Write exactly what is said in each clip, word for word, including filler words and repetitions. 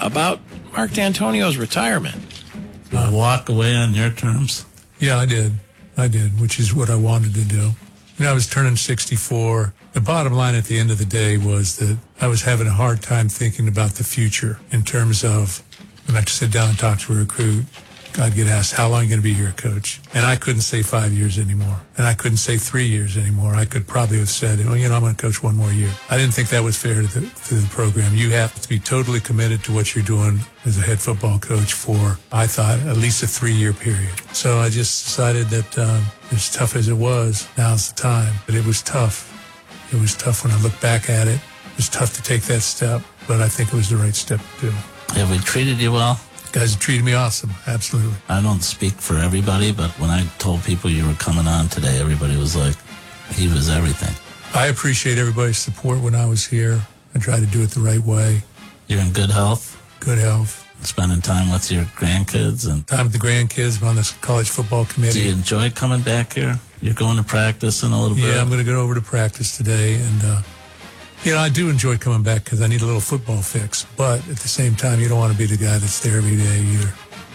about Mark D'Antonio's retirement. Uh, walk away on your terms. Yeah, I did. I did, which is what I wanted to do. You know, I was turning sixty-four. The bottom line at the end of the day was that I was having a hard time thinking about the future in terms of when I sit down and talk to a recruit, I'd get asked, how long are you going to be here, coach? And I couldn't say five years anymore. And I couldn't say three years anymore. I could probably have said, well, you know, I'm going to coach one more year. I didn't think that was fair to the, to the program. You have to be totally committed to what you're doing as a head football coach for, I thought, at least a three-year period. So I just decided that um, as tough as it was, now's the time. But it was tough. It was tough when I look back at it. It was tough to take that step, but I think it was the right step to do. Have we treated you well? Guys have treated me awesome, absolutely. I don't speak for everybody, but when I told people you were coming on today, everybody was like, he was everything. I appreciate everybody's support when I was here. I tried to do it the right way. You're in good health? Good health. Spending time with your grandkids? And time with the grandkids. I'm on the college football committee. Do you enjoy coming back here? You're going to practice in a little bit? Yeah, I'm going to go over to practice today, and uh, you know, I do enjoy coming back because I need a little football fix. But at the same time, you don't want to be the guy that's there every day either.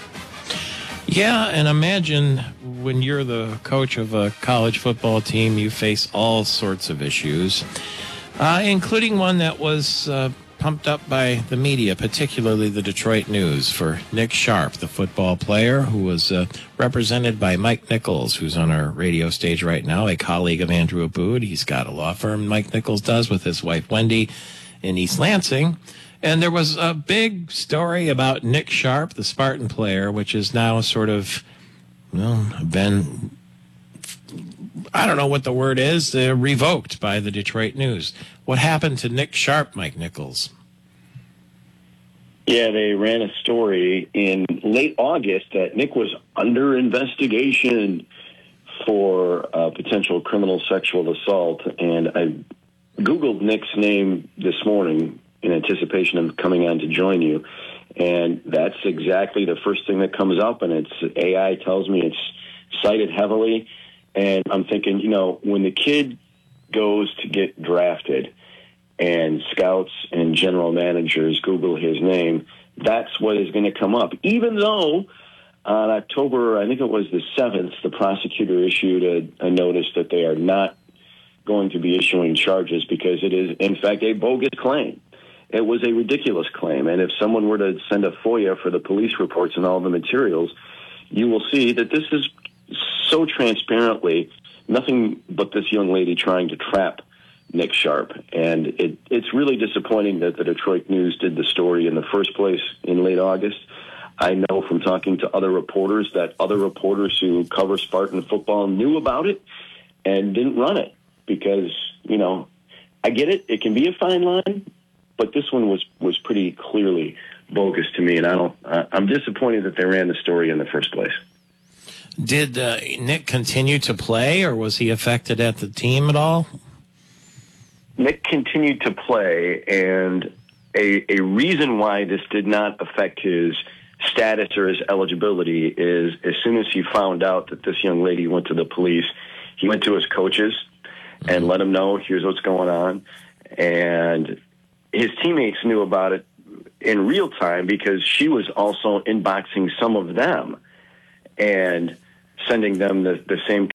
Yeah, and imagine when you're the coach of a college football team, you face all sorts of issues, uh, including one that was uh, pumped up by the media, particularly the Detroit News, for Nick Sharp, the football player who was uh, represented by Mike Nichols, who's on our radio stage right now, a colleague of Andrew Abood. He's got a law firm, Mike Nichols does, with his wife Wendy in East Lansing. And there was a big story about Nick Sharp, the Spartan player, which is now sort of, well, been, I don't know what the word is, uh, revoked by the Detroit News. What happened to Nick Sharp, Mike Nichols? Yeah, they ran a story in late August that Nick was under investigation for uh, potential criminal sexual assault. And I Googled Nick's name this morning in anticipation of coming on to join you. And that's exactly the first thing that comes up. And it's A I tells me it's cited heavily. And I'm thinking, you know, when the kid goes to get drafted and scouts and general managers Google his name, that's what is going to come up. Even though on October, I think it was the seventh, the prosecutor issued a, a notice that they are not going to be issuing charges because it is, in fact, a bogus claim. It was a ridiculous claim. And if someone were to send a FOIA for the police reports and all the materials, you will see that this is so transparently nothing but this young lady trying to trap Nick Sharp. And it, it's really disappointing that the Detroit News did the story in the first place in late August. I know from talking to other reporters that other reporters who cover Spartan football knew about it and didn't run it because, you know, I get it. It can be a fine line, but this one was, was pretty clearly bogus to me, and I don't. Uh, I'm disappointed that they ran the story in the first place. Did uh, Nick continue to play, or was he affected at the team at all? Nick continued to play, and a, a reason why this did not affect his status or his eligibility is as soon as he found out that this young lady went to the police, he went to his coaches and let them know, here's what's going on. And his teammates knew about it in real time because she was also inboxing some of them and sending them the, the same.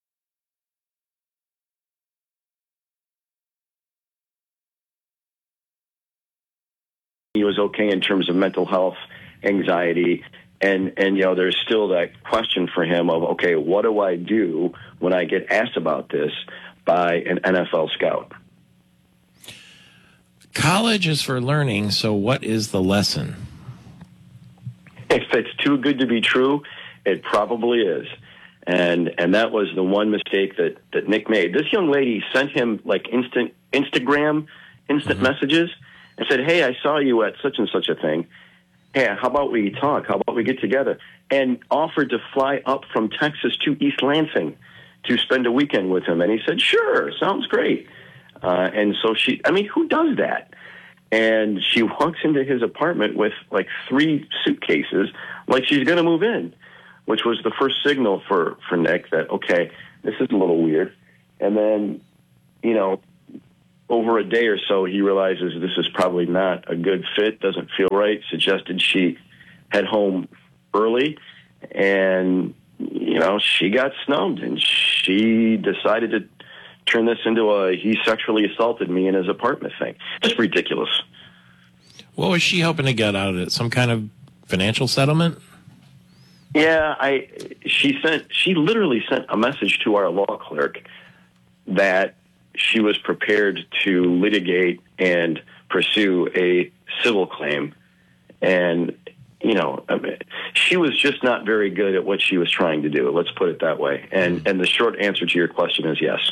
He was okay in terms of mental health, anxiety, and, and, you know, there's still that question for him of, okay, what do I do when I get asked about this by an N F L scout? College is for learning, so what is the lesson? If it's too good to be true, it probably is. And and that was the one mistake that, that Nick made. This young lady sent him like instant Instagram, instant mm-hmm. messages and said, hey, I saw you at such and such a thing. Hey, how about we talk? How about we get together? And offered to fly up from Texas to East Lansing to spend a weekend with him. And he said, sure, sounds great. Uh, and so she, I mean, who does that? And she walks into his apartment with like three suitcases, like she's going to move in, which was the first signal for, for Nick that, okay, this is a little weird. And then, you know, over a day or so, he realizes this is probably not a good fit, doesn't feel right, suggested she head home early. And, you know, she got snubbed, and she decided to turn this into a he sexually assaulted me in his apartment thing. Just ridiculous. What was she hoping to get out of it? Some kind of financial settlement? Yeah, I. She sent. She literally sent a message to our law clerk that she was prepared to litigate and pursue a civil claim, and you know, I mean, she was just not very good at what she was trying to do. Let's put it that way. And and the short answer to your question is yes.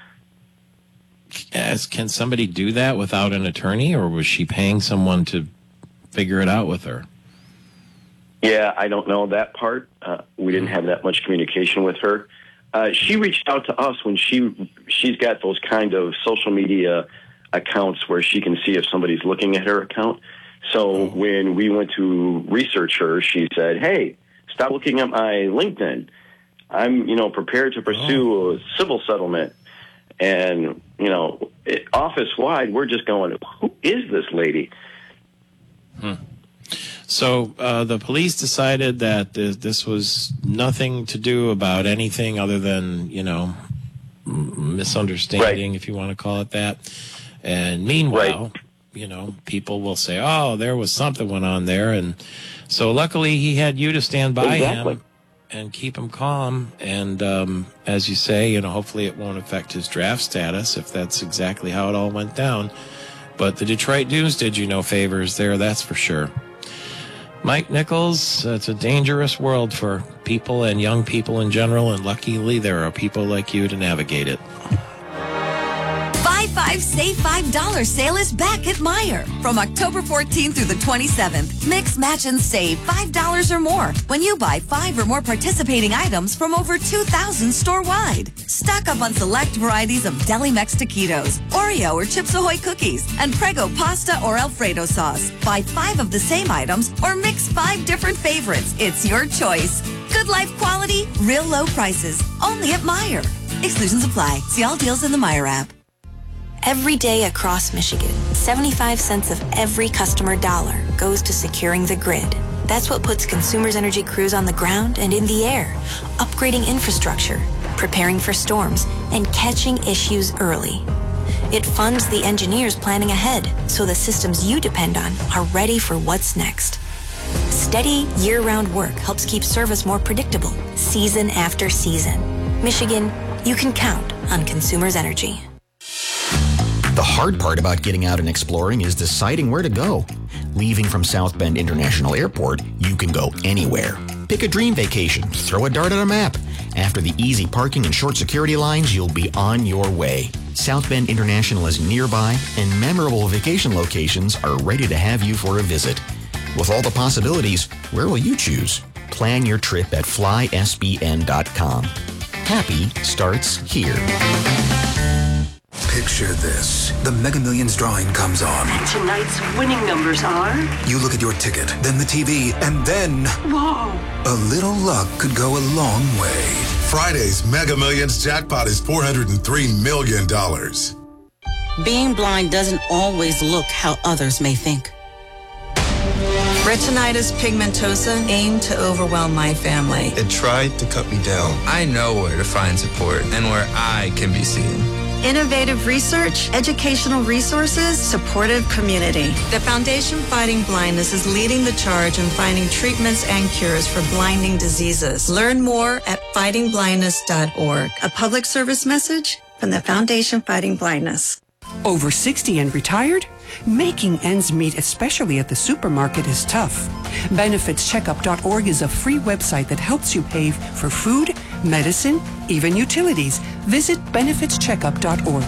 As, can somebody do that without an attorney, or was she paying someone to figure it out with her? Yeah, I don't know that part. Uh, we didn't have that much communication with her. Uh, she reached out to us when she she's got those kind of social media accounts where she can see if somebody's looking at her account. So oh. when we went to research her, she said, "Hey, stop looking at my LinkedIn. I'm, you know, prepared to pursue oh. a civil settlement." And, you know, it, office-wide, we're just going, who is this lady? Hmm. So uh, the police decided that th- this was nothing to do about anything other than, you know, m- misunderstanding, right. if you want to call it that. And meanwhile, right. you know, people will say, oh, there was something went on there. And so luckily he had you to stand by exactly. him and keep him calm. And um, as you say, you know, hopefully it won't affect his draft status if that's exactly how it all went down. But the Detroit News did you no favors there, that's for sure. Mike Nichols, it's a dangerous world for people and young people in general, and luckily there are people like you to navigate it. five five Save five dollars sale is back at Meijer. From October fourteenth through the twenty-seventh, mix, match, and save five dollars or more when you buy five or more participating items from over two thousand store-wide. Stock up on select varieties of Deli Mex taquitos, Oreo or Chips Ahoy cookies, and Prego pasta or Alfredo sauce. Buy five of the same items or mix five different favorites. It's your choice. Good life quality, real low prices. Only at Meijer. Exclusions apply. See all deals in the Meijer app. Every day across Michigan, seventy-five cents of every customer dollar goes to securing the grid. That's what puts Consumers Energy crews on the ground and in the air, upgrading infrastructure, preparing for storms, and catching issues early. It funds the engineers planning ahead so the systems you depend on are ready for what's next. Steady, year-round work helps keep service more predictable, season after season. Michigan, you can count on Consumers Energy. The hard part about getting out and exploring is deciding where to go. Leaving from South Bend International Airport, you can go anywhere. Pick a dream vacation, throw a dart at a map. After the easy parking and short security lines, you'll be on your way. South Bend International is nearby, and memorable vacation locations are ready to have you for a visit. With all the possibilities, where will you choose? Plan your trip at fly S B N dot com. Happy starts here. Picture this. The Mega Millions drawing comes on. Tonight's winning numbers are... You look at your ticket, then the T V, and then... Whoa! A little luck could go a long way. Friday's Mega Millions jackpot is four hundred three million dollars. Being blind doesn't always look how others may think. Retinitis pigmentosa aimed to overwhelm my family. It tried to cut me down. I know where to find support and where I can be seen. Innovative research, educational resources, supportive community. The Foundation Fighting Blindness is leading the charge in finding treatments and cures for blinding diseases. Learn more at fighting blindness dot org. A public service message from the Foundation Fighting Blindness. Over sixty and retired? Making ends meet, especially at the supermarket, is tough. benefits checkup dot org is a free website that helps you pay for food, medicine, even utilities. Visit benefits checkup dot org.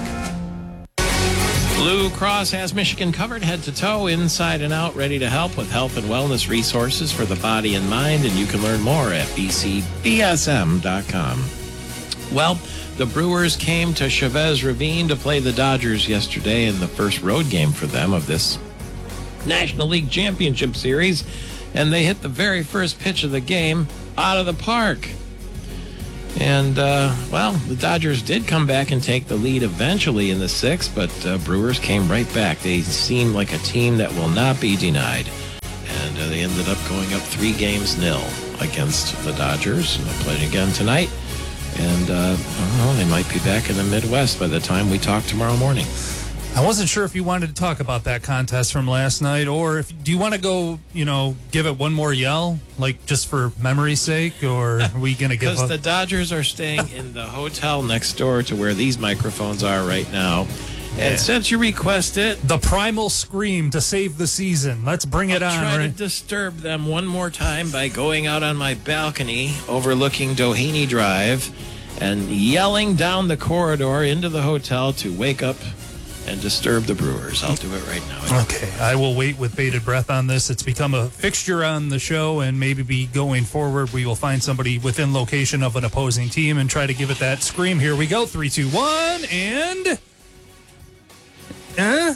Blue Cross has Michigan covered head to toe, inside and out, ready to help with health and wellness resources for the body and mind, and you can learn more at b c b s m dot com. Well, the Brewers came to Chavez Ravine to play the Dodgers yesterday in the first road game for them of this National League Championship Series, and they hit the very first pitch of the game out of the park. And, uh, well, the Dodgers did come back and take the lead eventually in the sixth, but uh, Brewers came right back. They seem like a team that will not be denied. And uh, they ended up going up three games nil against the Dodgers. And they're playing again tonight. And, uh, well, they might be back in the Midwest by the time we talk tomorrow morning. I wasn't sure if you wanted to talk about that contest from last night, or if do you want to go, you know, give it one more yell, like just for memory's sake, or are we going to give Because up? the Dodgers are staying in the hotel next door to where these microphones are right now. And Yeah. since you request it, the primal scream to save the season. Let's bring it I'll on. try Right? to disturb them one more time by going out on my balcony overlooking Doheny Drive and yelling down the corridor into the hotel to wake up and disturb the Brewers. I'll do it right now. Okay, I will wait with bated breath on this. It's become a fixture on the show, and maybe be going forward, we will find somebody within location of an opposing team and try to give it that scream. Here we go. Three, two, one, and... Uh,